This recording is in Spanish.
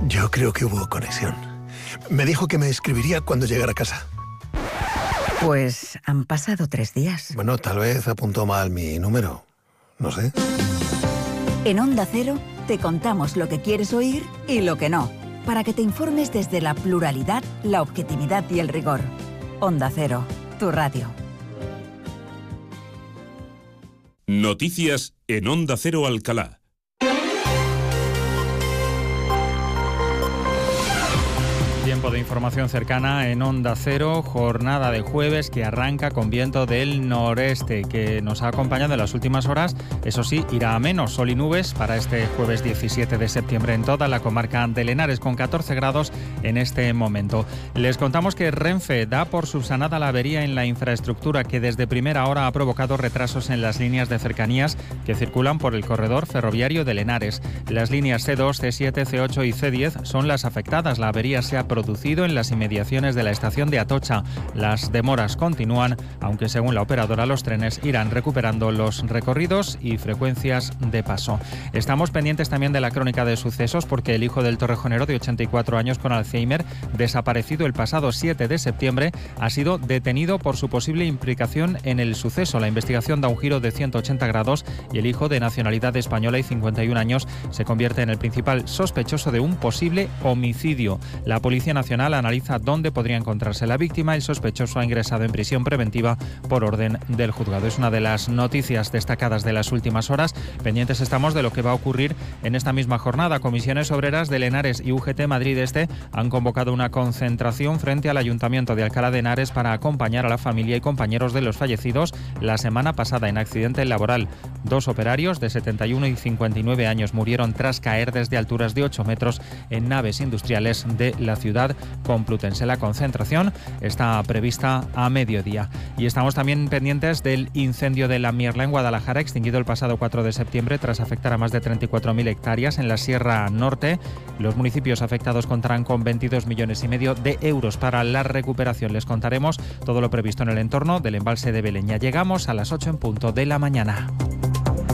Yo creo que hubo conexión. Me dijo que me escribiría cuando llegara a casa. Pues han pasado 3 días. Bueno, tal vez apuntó mal mi número. No sé. En Onda Cero te contamos lo que quieres oír y lo que no, para que te informes desde la pluralidad, la objetividad y el rigor. Onda Cero, tu radio. Noticias en Onda Cero Alcalá. Tiempo de información cercana en Onda Cero, jornada de jueves que arranca con viento del noreste, que nos ha acompañado en las últimas horas. Eso sí, irá a menos, sol y nubes para este jueves 17 de septiembre en toda la comarca de Henares, con 14 grados en este momento. Les contamos que Renfe da por subsanada la avería en la infraestructura que desde primera hora ha provocado retrasos en las líneas de cercanías que circulan por el corredor ferroviario de Henares. Las líneas C2, C7, C8 y C10 son las afectadas. La avería se ha producido en las inmediaciones de la estación de Atocha. Las demoras continúan, aunque según la operadora los trenes irán recuperando los recorridos y frecuencias de paso. Estamos pendientes también de la crónica de sucesos porque el hijo del torrejonero de 84 años con Alzheimer, desaparecido el pasado 7 de septiembre, ha sido detenido por su posible implicación en el suceso. La investigación da un giro de 180 grados y el hijo, de nacionalidad española y 51 años, se convierte en el principal sospechoso de un posible homicidio. La Policía Nacional analiza dónde podría encontrarse la víctima. El sospechoso ha ingresado en prisión preventiva por orden del juzgado. Es una de las noticias destacadas de las últimas horas. Pendientes estamos de lo que va a ocurrir en esta misma jornada. Comisiones Obreras de Henares y UGT Madrid Este han convocado una concentración frente al Ayuntamiento de Alcalá de Henares para acompañar a la familia y compañeros de los fallecidos la semana pasada en accidente laboral. 2 operarios de 71 y 59 años murieron tras caer desde alturas de 8 metros en naves industriales de la ciudad complutense. La concentración está prevista a mediodía. Y estamos también pendientes del incendio de la Mierla en Guadalajara, extinguido el pasado 4 de septiembre tras afectar a más de 34.000 hectáreas en la Sierra Norte. Los municipios afectados contarán con 22,5 millones de euros para la recuperación. Les contaremos todo lo previsto en el entorno del embalse de Beleña. Llegamos a las 8 en punto de la mañana.